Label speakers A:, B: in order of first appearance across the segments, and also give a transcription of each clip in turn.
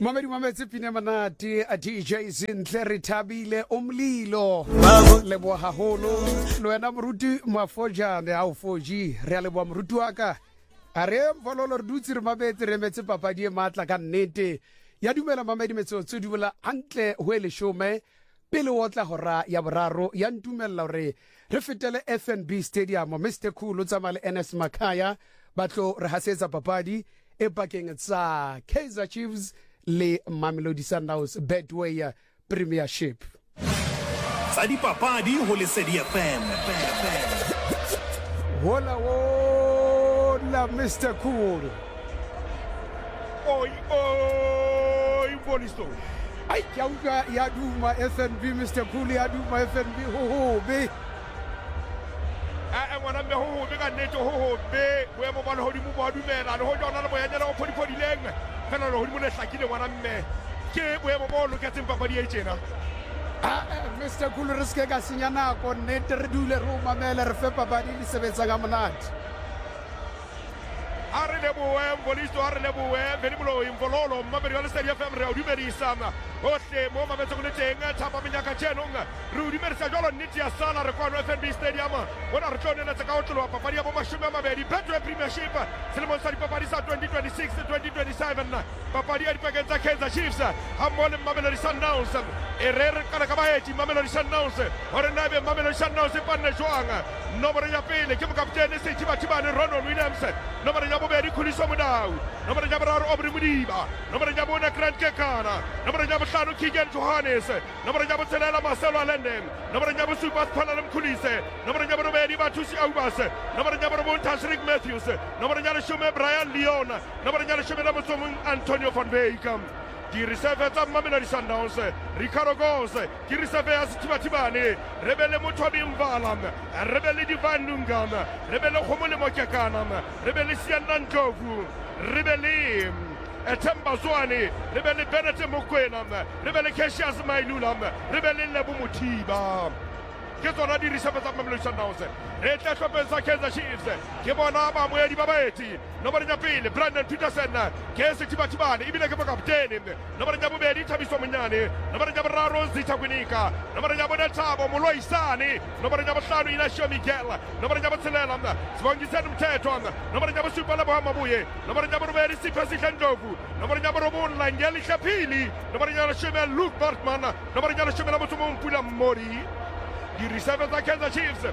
A: Mamedi Mametse Pine Manati a DJ Zintle re thabile umlilo le bo haholo lo wena moruti mafoja ne ha o foji re le bo moruti wa ka are vololo re dutse re mabetse re metse papadi e matla ka nnete ya dumela Mamedi Metsotso di bola antle ho ele shome pele o tla hora ya boraro ya ntumella re re fetele FNB Stadium Mr Cool tsamale NS Makaya batlo re hasetsa papadi e pakeng tsa Kaizer Chiefs le Mamelodi Sundowns Betway Premiership.
B: Tsa dipapadi ho Lesedi FM.
A: Hola hola Mr Cool.
C: Oi Bolisto.
A: Ai kyauka ya duma FNB Mr Cool ya duma FNB ho be.
C: Ngwana mme ho be ka nnete ho be bo mo bona hodimo bo dumela le ho jona le boyanyela o phodi leng fela le hodimo le hlakile ngwana mme ke bo mo loketseng papadi e tjena.
A: Mr Cool re ske ka senya nako nnete re dule re o mamela re fe papadi le sebetsa ka monate.
C: Are le boe Bolisto are le boe beni bolo imvololo maberi wa Lesedi FM re o dumedisa ohle mo mabetse go le teng thapa menyaka tjenong re o dumerisa jalo nnete ya sala re kwano FNB Stadium bona re tlonela tsa ka otlwa papadi ya bo mashome a mabedi Betway Premiership selemo sa dipapadi sa 2026-2027 papadi ya dipakeng tsa Kaizer Chiefs ha mole Mamelodi Sundowns e re kana ka baeti Mamelodi Sundowns hore nabe Mamelodi Sundowns e panne jwang nomoro ya pele ke mokaptene Sithibathibane Ronald Williams nomoro ya bobedi Khuliso Modau nomoro ya boraro Aubrey Modiba nomoro ya bona Grant Kekana nomoro ya bohlano Kigen Johannes nomoro ya botshelela Marcelo Allenden nomoro ya bosupa Sphala Mkhulise nomoro ya borobedi Bathusi Aubas nomoro ya borobonta Rick Matthews nomoro ya leshome Brian Leon nomoro ya leshome la motsomong Antonio van Beek di reserve tsa Mamelodi Sundowns Ricardo Goss di reserve ya Sithibathibane rebele Mothobi Mvala rebele Divan Nungam rebele Khomole Mokekana rebele Sianda Ndlovu rebele Themba Zwane rebele Benete Mokwena rebele Cassius Mailula rebele Lebo Mothiba ke tsona di reserve tsa Mamelodi Sundowns re tla tlhopetsa Kaizer Chiefs ke bona ba moedi ba baeti nomoro ya pele Brandon Peterson ke Sithibathibane ibile ke mokaptene nomoro ya bobedi Thabiso Monyane nomoro ya boraro Zitha Kwinika nomoro ya bona Thabo Moloisane nomoro ya bohlano Inasio Miguel nomoro ya botshelela Sibongiseni Mthetho nomoro ya bosupa la Bohamabuye nomoro ya borobedi Sipho Ndlovu nomoro ya borobonla Ngeli Hlaphili nomoro ya leshome Luke Bartman nomoro ya leshome la motsomong Pula Mori di reserve tsa Kaizer Chiefs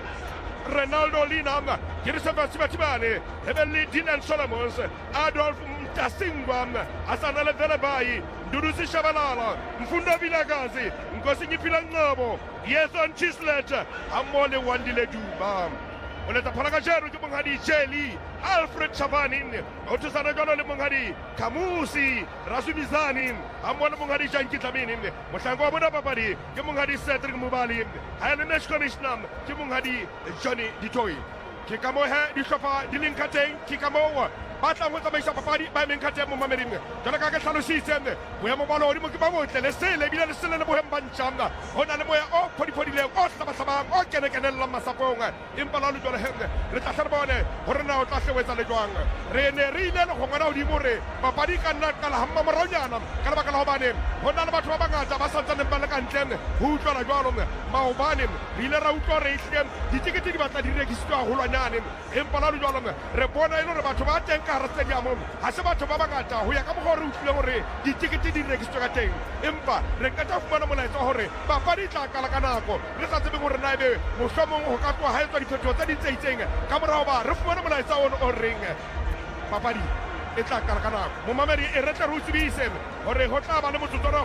C: Ronaldo Linam di reserve Sithibathibane Hebeli Dylan Solomons Adolf Mtasingwa Asana Levelebai Ndudusi Shabalala Mfundo Vilakazi Nkosi Nyiphila Ncabo Yeson Chislet Amole Wandile Duba Oleta phalaga jero ke monghadi Jelly Alfred Chavani o tsana jalo le monghadi Kamusi Rasumizani amona monghadi Janki Tlamini mohlango wa bona papadi ke monghadi Cedric Mubali ha le match commissioner ke monghadi Johnny Ditoi ke ka mo he di hlopa di leng kateng ke ka mo batla ho tsamaisa papadi ba meng kateng mo mameling jalo ka hlalositse boya mo balodi mo ke ba botle le sele bile le sele le bohem bantshanga hona le moya o phodi le o hlaba o kenekenella masapong impa la jalo hembe re tla hlaba bone hore na o tla hlewetsa le jwang re ne re ile le go ngwana o di more papadi ka nna ka la hamma moronyana ka le baka la hobane hona le batho ba bangata ba santsane ba le ka ntle ho utlwa jwalo maobane re ile ra utlwa re ihle ditikete di batla di rekisitswa holwanyane impa la jalo re bona ile re batho ba teng ka stadium ha se batho ba bangata ho ya ka mogore utlwe hore ditikete di rekisitswa ka teng empa re ka tla fumana molaetsa hore papadi tla kala ka nako re sa tsebe hore na ebe mohlomong ho ka twa ha etswa diphetho tsa ditseitseng ka morao ba re fumana molaetsa o reng papadi e tla kala ka nako mo mamedi e re tla re utsibise hore ho tla ba le motsotswana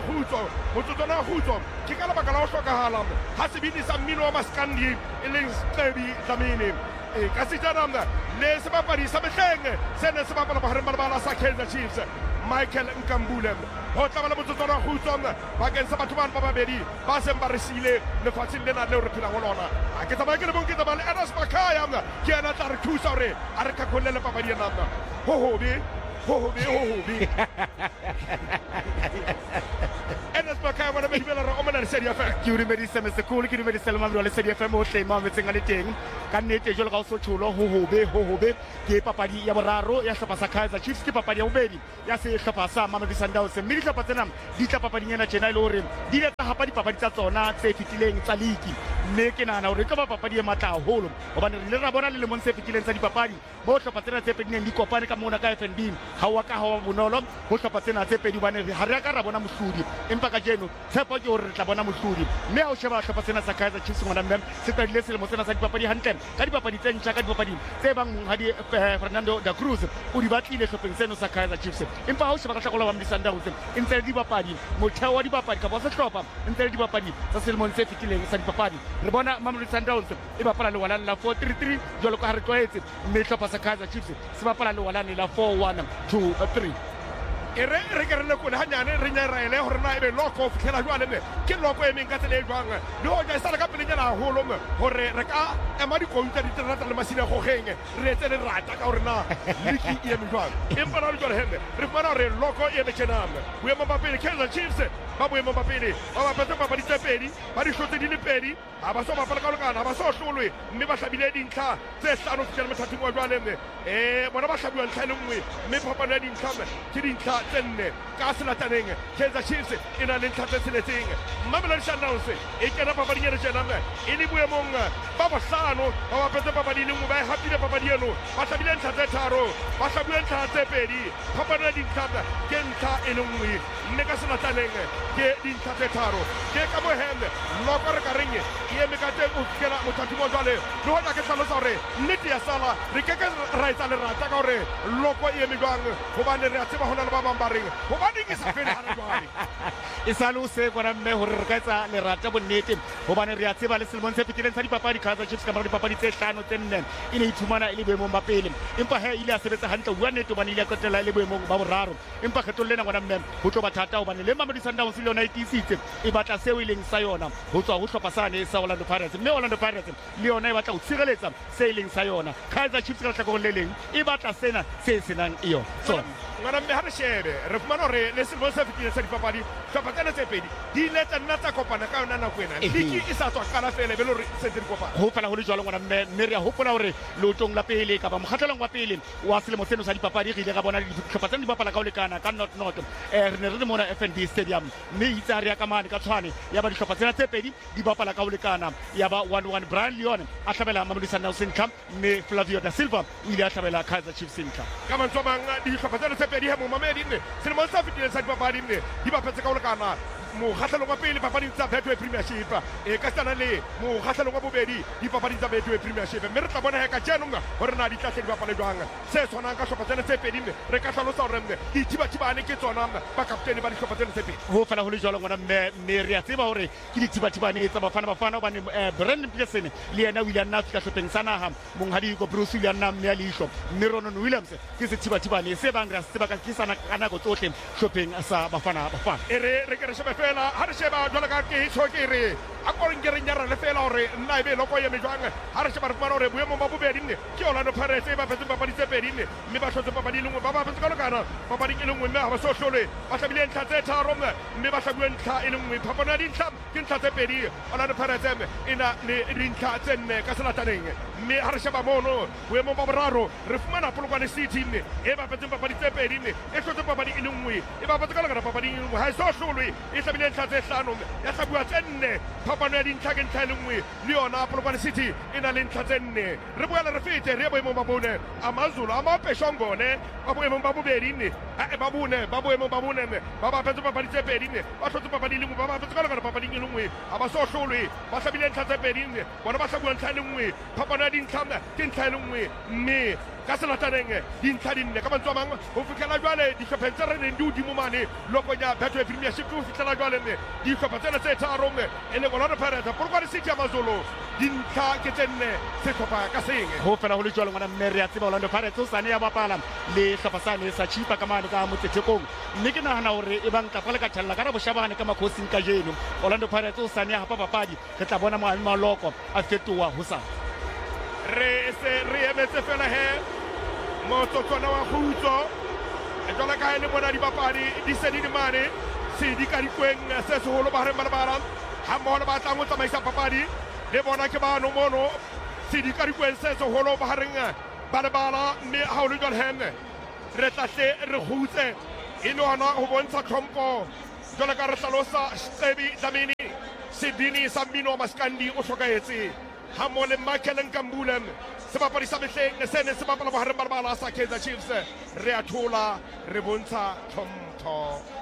C: khutso ke ka lebaka la ho hlokahala ha sebini sa mmino wa Maskandi e leng Xebi Dlamini ka sitana le sebapadi sa mehleng sene se bapala bahareng ba bala sa Kaizer Chiefs Michael Nkambule ho tla ba le motsotswana khutso bakeng sa batho ba babedi ba seng ba resile lefatsheng lena le re phela ho lona a ke tsamaya ke le bonke tsamaya le NS Makaya ke ana tla re thusa hore a re ka khollele papadi ena ho hobe NS Makaya bona be dibela re omela re Lesedi FM.
D: Ke o dumedisa Mesekolo, ke dumedisa le mamedi wa Lesedi FM o tle mametseng a le teng ka nnete jalo ka o sothulo ho hobe ke papadi ya boraro ya hlopha sa Kaizer Chiefs ke papadi ya bobedi ya sehlopha sa Mamelodi Sundowns mme dihlopha tsena di tla papading ena tjena ile hore di ile tsa hapa dipapadi tsa tsona tse fitileng tsa league mme ke nahana hore ke ba papadi e matla haholo hobane re ile ra bona le lemong se fitileng tsa dipapadi bo hlopha tsena tse pedi neng di kopane ka mona ka FNB ha wa bonolo ho hlopha tsena tse pedi bane ha re ka ra bona mohlodi empa ka jeno tshepo ke hore re tla bona mohlodi mme ha o sheba hlopha tsena sa Kaizer Chiefs ngwana mme se qadile selemo tsena sa dipapadi hantle ka dipapadi tse ntjha ka dipapadi tse bang monghadi Fernando da Cruz o di batlile hlopheng seno sa Kaizer Chiefs empa ha o sheba ka hlakola wa Mamelodi Sundowns ntse le dipapadi motheo wa dipapadi ka ba se hlopha ntse le dipapadi tsa selemong se fitileng sa dipapadi re bona Mamelodi Sundowns e bapala le wala la 4-3-3 jwalo ka ha re tlwaetse mme hlopha sa Kaizer Chiefs se bapala le wala la 4-1-2-3
C: re ke re le kole hanyane re nya raele hore na ebe loko o fitlhela jwale mme ke loko e meng ka tsela e jwang le ho ja isala ka pelenyana haholo mme hore re ka ema dikouta diterata le masina go geng re etse le rata ka hore na liki e eme jwang empa na le jwale hemme re fumana hore loko e eme tjenang boemo ba pele Kaizer Chiefs ba boemo ba pele ba bapetse papadi tse pedi ba di hlotse di le pedi ha ba so bapala ka lekana ha ba so hlolwe mme ba hlabile dintlha tse hlano fitlhela mothathing wa jwale mme bona ba hlabuwa ntlha le nngwe mme phapano ya dintlha ke dintlha tse nne ka selataneng Kaizer Chiefs e na le ntlha tse tsheletseng Mamelodi Sundowns e kena papading ena tjena e le boemong ba bohlano ba bapetse papadi le nngwe ba e hapile papadi eno ba hlabile ntlha tse tharo ba hlabuwe ntlha tse pedi phapano ya dintlha ke ntlha e le nngwe mme ka selataneng ke dintlha tse tharo ke ka mohembe loko re ka reng e eme ka teng o fitlhela mothathing wa jwale le hoja ke hlalosa hore nnete ya sala re keke ra etsa lerata ka hore loko e eme jwang hobane re a tseba hona le ba bang ba reng hobane ke sa fele hana jwale
D: e sa le o se kwana mme hore re ka etsa lerata bonnete hobane re a tseba le selemong se fitileng sa dipapadi Kaizer Chiefs ka mora dipapadi tse hlano tse nne e ne e thumana e le boemong ba pele empa he ile a sebetsa hantle bua nnete hobane ile a qetella e le boemong ba boraro empa kgetlo lena ngwana mme ho tlo ba thata hobane le Mamelodi Sundowns le yona e tiisitse e batla seo e leng sa yona ho tswa ho hlopha sane sa Orlando Pirates mme Orlando Pirates le yona e batla ho tshireletsa se e leng sa yona Kaizer Chiefs ka hlakoreng le leng e batla sena se senang iyo
C: ngwana mme ha re shebe re fumana hore le selemong se fitileng sa dipapadi hlopha tsena tse pedi di ile tsa nna tsa kopana ka yona nako ena liki e sa tswa qala fela be le hore sentse di kopana
D: ho fela ho le jwalo ngwana mme re a hopola hore leotong la pele kapa mokgahlelong wa pele wa selemo seno sa dipapadi re ile ra bona dihlopha tsena di bapala ka ho lekana ka not re ne re le mona FNB Stadium mme itse ha re ya ka mane ka tshwane ya ba dihlopha tsena tse pedi di bapala ka ho lekana ya ba 1-1 Brian Leon a hlabela Mamelodi Sundowns ntlha mme Flavio da Silva o ile a hlabela Kaizer Chiefs ntlha
C: ka mantswe a mang dihlopha tsena tse pedi he mo mamedi nne selemong se fitileng sa dipapadi nne di bapetse ka ho lekana mokgahlelong wa pele papading tsa Betway Premiership ka tsana le mokgahlelong wa bobedi dipapading tsa Betway Premiership mme re tla bona ka tjenong hore na di tla se di bapale jwang se tshwanang ka hlopha tsena tse pedi mme re ka hlalosa hore di thibathibane ke tsona ba kaptene ba dihlopha tsena tse pedi
D: ho fela ho le jwalo ngwana mme re a tseba hore ke dithibathibane tsa bafana hobane Brandon Pearson le yena William na fika hlopheng sa naha monghadi ko Bruce William na mme ya leihlo mme Ronon Williams ke sethibathibane se bang re a tseba ka kisana ka nako tsohle hlopheng sa bafana
C: re ke re shebe fela ha re sheba jwalo ka ke tshokere a koreng ke re nyara le fela hore nna ebe loko ye mejwang ha re sheba re fumana hore boemo ba bobedi nne ke Orlando Pirates e ba phetse papadi tse pedi nne mme ba hlotse papadi lengwe ba phetse ka lokana papadi e lengwe mme ha ba so hlole ba hlabile ntlha tse tharo mme ba hlabuwe ntlha e lengwe phapano ya dintlha ke ntlha tse pedi Orlando Pirates e na le dintlha tse nne ka selataneng mme ha re sheba mono boemo ba boraro re fumana Polokwane City nne e ba phetse papadi tse pedi nne e hlotse papadi e lengwe e ba phetse ka lokana papadi e lengwe ha e so hlolwe e hlabile ntlha tse hlano ya hlabuwa tse nne phapano ya dintlha ke ntlha e lengwe le yona Polokwane City e na le ntlha tse nne re boela re fete re ye boemong ba bone AmaZulu a mapeshongone ba boemong ba bobedi nne ba boemong ba bone ba ba phetse papadi tse pedi nne ba hlotse papadi lengwe ba ba phetse ka lokana papading e lengwe ha ba so hlolwe ba hlabile ntlha tse pedi nne bona ba hlabuwa ntlha e lengwe phapano ya dintlha ke ntlha e lengwe mme ka selataneng dintlha di nne ka mantswe a mang ho fitlhela jwale dihlopheng tse re neng di hodimo mane lokong ya Betway Premiership ho fitlhela jwale mme dihlopha tsena tse tharo mme e le Orlando Pirates Polokwane City AmaZulu dintlha ke tse nne sehlopha ka seng
D: ho fela ho le jwalo ngwana mme re a tseba Orlando Pirates o sane ya bapala le hlopha sane sa Chipa ka mane ka Motsetekong mme ke nahana hore e bang tla ka thalla ka boshabane ka makhosing ka jeno Orlando Pirates o sane ya hapa papadi re tla bona maloko a fetoha ho sa
C: re emetse fela he motsotswana wa khutso e jwale ka le bona dipapadi di se di mane se di ka dikweng se seholo ba re malabala ha mmoho le batlang ho tsamaisa papadi le bona ke bano mono sedika dikweng se seholo bahareng ba lebala mme ha o le jwale hene re tlahle re kgutse e le hona ho bontsha tlhompho jwale ka re hlalosa Stebi Dlamini Sidini sa mmino Maskandi o hlokahetse ha mmoho le Michael Nkambule sebapadi sa mehleng se ne se bapala bahareng ba lebala sa Kaizer Chiefs re a thola re bontsha tlhompho